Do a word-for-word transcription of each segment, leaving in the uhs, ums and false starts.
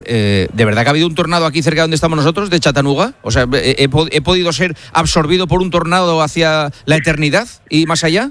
eh, ¿de verdad que ha habido un tornado aquí cerca de donde estamos nosotros, de Chattanooga? O sea, ¿he, he, he podido ser absorbido por un tornado hacia la eternidad y más allá?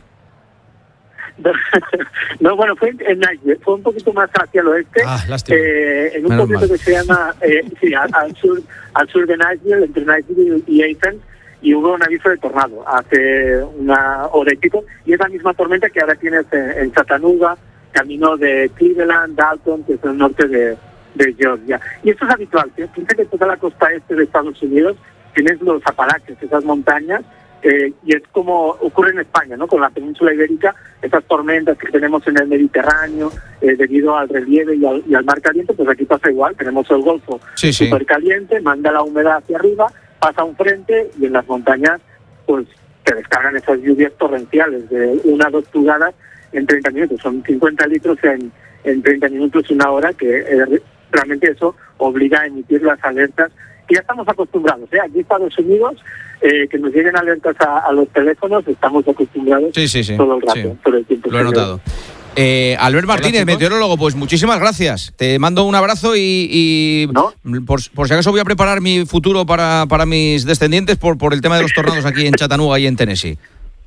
No, bueno, fue en Nashville, fue un poquito más hacia el oeste, ah, eh, en un pueblo que se llama, eh, sí, al, al sur al sur de Nashville, entre Nashville y Athens, y hubo un aviso de tornado hace una hora y pico, y es la misma tormenta que ahora tienes en, en Chattanooga, camino de Cleveland, Dalton, que es el norte de, de Georgia. Y esto es habitual, ¿sí? Piensa que toda la costa este de Estados Unidos tienes los Apalaches, esas montañas, Eh, y es como ocurre en España, ¿no? Con la península ibérica, esas tormentas que tenemos en el Mediterráneo, eh, debido al relieve y al, y al mar caliente, pues aquí pasa igual, tenemos el Golfo sí, sí. súper caliente, manda la humedad hacia arriba, pasa un frente y en las montañas pues se descargan esas lluvias torrenciales de una o dos pulgadas en treinta minutos, son cincuenta litros en, en treinta minutos, una hora, que eh, realmente eso obliga a emitir las alertas. Y ya estamos acostumbrados, ¿eh? Aquí en Estados Unidos, eh, que nos lleguen alertas a, a los teléfonos, estamos acostumbrados sí, sí, sí, todo el rato, sí. todo el tiempo. Lo he notado. Eh, Albert Martínez, Hola, meteorólogo, pues muchísimas gracias. Te mando un abrazo y, y ¿No? por, por si acaso voy a preparar mi futuro para, para mis descendientes por, por el tema de los tornados aquí en Chattanooga y en Tennessee.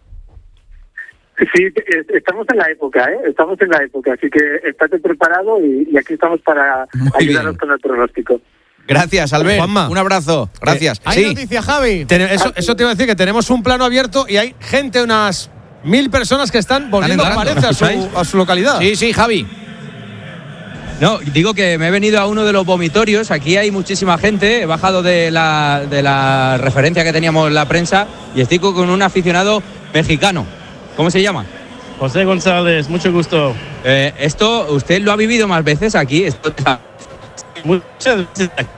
Sí, estamos en la época, ¿eh? Estamos en la época, así que estate preparado y, y aquí estamos para Muy ayudarnos bien. con el pronóstico. Gracias, Albert. Juanma. Un abrazo. Gracias. Eh, ¿Hay sí. noticia, Javi? Ten- eso, eso te iba a decir, que tenemos un plano abierto y hay gente, unas mil personas que están volviendo, entrando, parece, a su, ¿escucháis? a su localidad. Sí, sí, Javi. No, digo que me he venido a uno de los vomitorios. Aquí hay muchísima gente. He bajado de la, de la referencia que teníamos en la prensa y estoy con un aficionado mexicano. ¿Cómo se llama? José González, mucho gusto. Eh, esto, ¿usted lo ha vivido más veces aquí? Esto, Muchas veces aquí.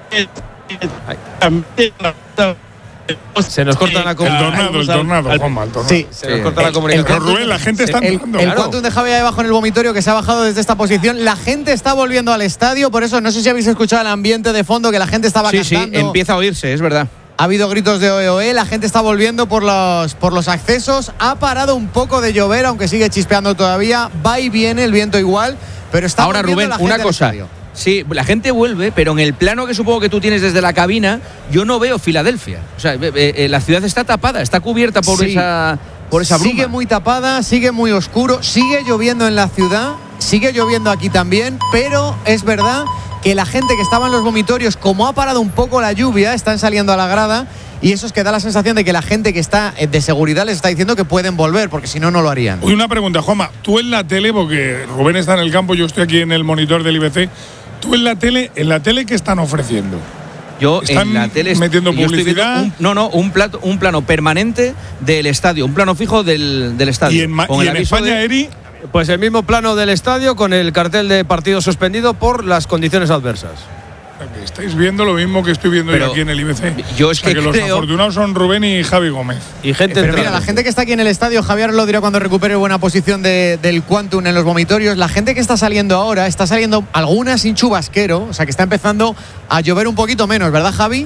Se nos corta la El comunicación. tornado, el tornado, Juanma, el tornado. Sí, se nos corta la Pero comunicación. Rubén, la gente está El, entrando. el Claro. quantum de Javi ahí abajo en el vomitorio, que se ha bajado desde esta posición. La gente está volviendo al estadio, por eso no sé si habéis escuchado el ambiente de fondo, que la gente estaba Sí, sí, cantando. empieza a oírse, es verdad. Ha habido gritos de oe oe, la gente está volviendo por los, por los accesos. Ha parado un poco de llover, aunque sigue chispeando todavía. Va y viene el viento igual, pero está Ahora, volviendo Rubén, la gente una al cosa. estadio. Sí, la gente vuelve, pero en el plano que supongo que tú tienes desde la cabina, yo no veo Filadelfia. O sea, eh, eh, la ciudad está tapada, está cubierta por Sí. esa por esa bruma. Sigue muy tapada, sigue muy oscuro, sigue lloviendo en la ciudad, sigue lloviendo aquí también, pero es verdad que la gente que estaba en los vomitorios, como ha parado un poco la lluvia, están saliendo a la grada, y eso es que da la sensación de que la gente que está de seguridad les está diciendo que pueden volver, porque si no, no lo harían. Uy, una pregunta, Juanma. Tú en la tele, porque Rubén está en el campo, yo estoy aquí en el monitor del I B C. Tú en la tele, ¿en la tele qué están ofreciendo? Yo ¿Están en la tele metiendo yo estoy viendo publicidad? un- no, no, un plato, un plano permanente del estadio, un plano fijo del, del estadio. Y en, Ma- con y el en aviso España, de- Eri, Pues el mismo plano del estadio con el cartel de partido suspendido por las condiciones adversas. que estáis viendo lo mismo que estoy viendo Pero yo aquí en el I B C. yo es O sea, que los creo- afortunados son Rubén y Javi Gómez. Y gente Pero entrando. mira, la gente que está aquí en el estadio, Javier lo dirá cuando recupere buena posición de, del Quantum en los vomitorios. La gente que está saliendo ahora, está saliendo alguna sin chubasquero, o sea que está empezando a llover un poquito menos, ¿verdad, Javi?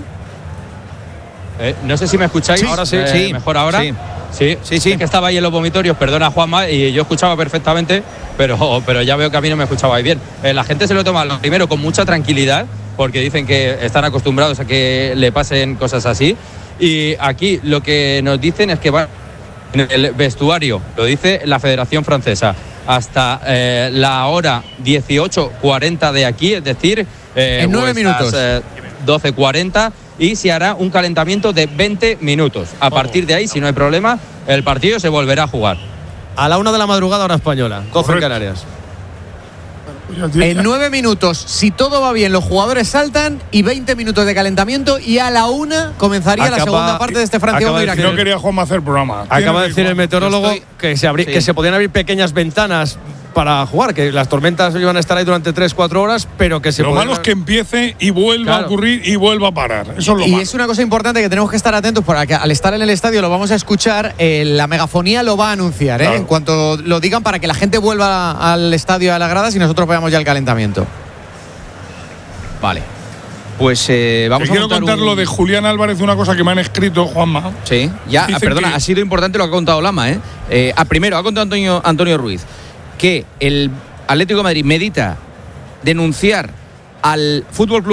Eh, no sé si me escucháis. Sí, ahora sí, Eh, sí. Mejor ahora. Sí. Sí, Sí, sí. Es que estaba ahí en los vomitorios, perdona Juanma, y yo escuchaba perfectamente, pero, pero ya veo que a mí no me escuchabais bien. Eh, la gente se lo toma lo primero con mucha tranquilidad, porque dicen que están acostumbrados a que le pasen cosas así. Y aquí lo que nos dicen es que va en el vestuario, lo dice la Federación Francesa, hasta eh, la hora dieciocho cuarenta de aquí, es decir, eh, En nueve vuestras, minutos. eh, doce cuarenta, y se hará un calentamiento de veinte minutos. A partir de ahí, si no hay problema, el partido se volverá a jugar. A la una de la madrugada, hora española. doce en Correcto. Canarias. En nueve minutos, si todo va bien, los jugadores saltan y veinte minutos de calentamiento y a la una comenzaría la Acaba- segunda parte de este Francia acaba de uno decir- No quería Juanma hacer programa. Acaba de Tiene decir el igual. meteorólogo Estoy- que, se abrí- Sí. que se podían abrir pequeñas ventanas para jugar, que las tormentas iban a estar ahí durante tres cuatro horas, pero que se Lo podían- malo es que empiece y vuelva Claro. a ocurrir y vuelva a parar. Eso es lo Y malo. es una cosa importante que tenemos que estar atentos porque al estar en el estadio lo vamos a escuchar, eh, la megafonía lo va a anunciar, ¿eh? Claro. En cuanto lo digan para que la gente vuelva al estadio a las gradas y nosotros veamos ya el calentamiento. Vale. Pues eh, vamos Te a quiero montar contar un- lo de Julián Álvarez, una cosa que me han escrito, Juanma. Sí, ya, Dicen perdona, que- ha sido importante lo que ha contado Lama, ¿eh? eh ah, primero, ha contado Antonio, Antonio Ruiz que el Atlético de Madrid medita denunciar al Fútbol Club